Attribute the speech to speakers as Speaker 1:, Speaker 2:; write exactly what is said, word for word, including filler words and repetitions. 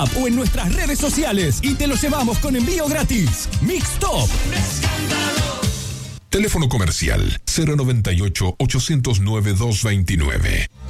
Speaker 1: WhatsApp o en nuestras redes sociales y te lo llevamos con envío gratis. Mixtop.
Speaker 2: Teléfono comercial cero noventa y ocho, ochocientos nueve, doscientos veintinueve.